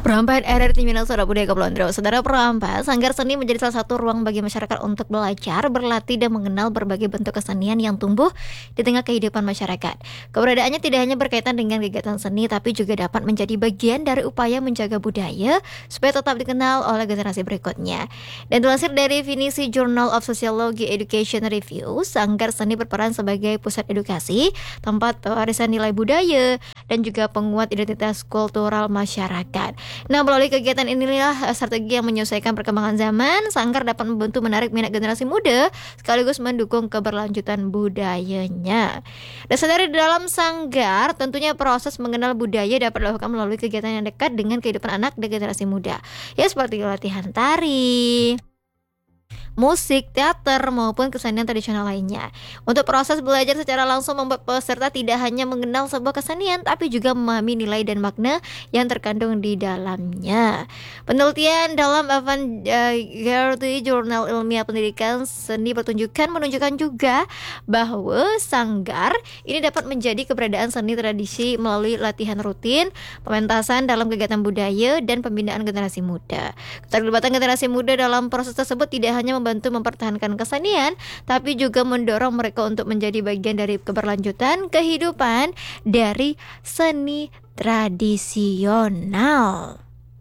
Perambahan RRT Minnesota Budaya Kepulauan Riau. Saudara Perambah, Sanggar Seni menjadi salah satu ruang bagi masyarakat untuk belajar, berlatih, dan mengenal berbagai bentuk kesenian yang tumbuh di tengah kehidupan masyarakat. Keberadaannya tidak hanya berkaitan dengan kegiatan seni, tapi juga dapat menjadi bagian dari upaya menjaga budaya supaya tetap dikenal oleh generasi berikutnya. Dan dilansir dari definisi Journal of Sociology Education Review, Sanggar Seni berperan sebagai pusat edukasi, tempat pewarisan nilai budaya, dan juga penguat identitas kultural masyarakat. Nah, melalui kegiatan inilah strategi yang menyesuaikan perkembangan zaman, Sanggar dapat membantu menarik minat generasi muda sekaligus mendukung keberlanjutan budayanya. Dan saudara, di dalam Sanggar tentunya proses mengenal budaya dapat dilakukan melalui kegiatan yang dekat dengan kehidupan anak dan generasi muda. Ya, seperti latihan tari, musik, teater, maupun kesenian tradisional lainnya. Untuk proses belajar secara langsung membuat peserta tidak hanya mengenal sebuah kesenian, tapi juga memahami nilai dan makna yang terkandung di dalamnya. Penelitian dalam Avant-Garde Jurnal Ilmiah Pendidikan Seni Pertunjukan menunjukkan juga bahwa Sanggar ini dapat menjadi keberadaan seni tradisi melalui latihan rutin, pementasan dalam kegiatan budaya, dan pembinaan generasi muda. Keterlibatan generasi muda dalam proses tersebut tidak hanya membantu mempertahankan kesenian, tapi juga mendorong mereka untuk menjadi bagian dari keberlanjutan kehidupan dari seni tradisional.